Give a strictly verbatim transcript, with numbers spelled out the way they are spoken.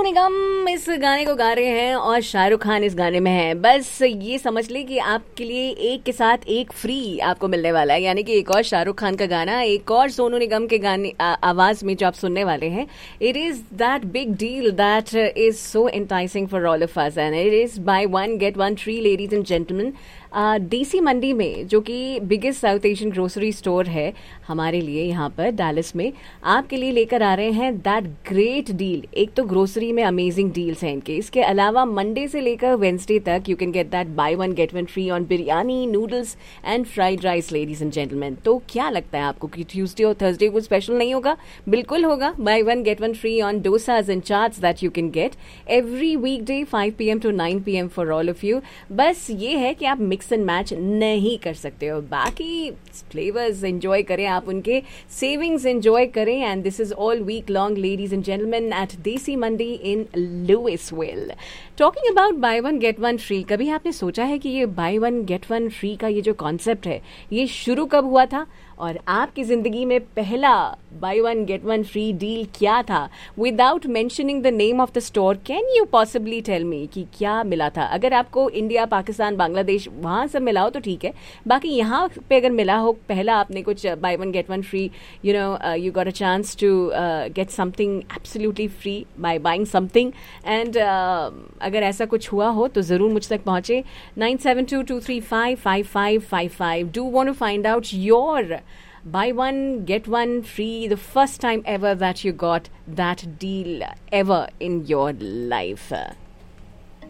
सोनू निगम इस गाने को गा रहे हैं और शाहरुख खान इस गाने में है। बस ये समझ ले कि आपके लिए एक के साथ एक फ्री आपको मिलने वाला है, यानी कि एक और शाहरुख खान का गाना, एक और सोनू निगम के गाने आ, आवाज में जो आप सुनने वाले हैं। It is that big deal that is so enticing for all of us and it is by one get one free, ladies and gentleman. DC मंडी में, जो कि biggest south Asian grocery store है हमारे लिए यहाँ पर डैलस में, आपके लिए लेकर आ रहे हैं दैट ग्रेट डील। एक तो ग्रोसरी में अमेजिंग डील्स हैं इनके, इसके अलावा मंडे से लेकर वेंसडे तक you can get that by one get one free on biryani, noodles and fried rice, ladies and gentleman. तो क्या लगता है आपको कि ट्यूसडे और थर्सडे को स्पेशल नहीं होगा? बिल्कुल होगा। By one get one free on dosas and chaats that you can get every weekday five P M to nine P M for all of you. बस ये है कि आप मिक्स एंड मैच नहीं कर सकते हो, बाकी फ्लेवर्स एंजॉय करें, आप उनके सेविंग्स एंजॉय करें। And this is all week long, ladies and gentleman, eight देसी मंडी इन Louisville. Talking about by one get one free, कभी आपने सोचा है कि ये by one get one free का ये जो कॉन्सेप्ट है, ये शुरू कब हुआ था और आपकी जिंदगी में पहला by one get one free deal क्या था? Without mentioning the name of the store, can you possibly tell me कि क्या मिला था? अगर आपको इंडिया, पाकिस्तान, बांग्लादेश वहां सब मिला हो तो ठीक है, बाकी यहाँ पे अगर मिला हो पहला आपने कुछ by one get one free, you know you got a chance to get something absolutely free by buying something, and अगर ऐसा कुछ हुआ हो तो जरूर मुझ तक पहुंचे। Nine seven to to three five five five five five. Do want to find out your buy one get one free, the first time ever that you got that deal ever in your life.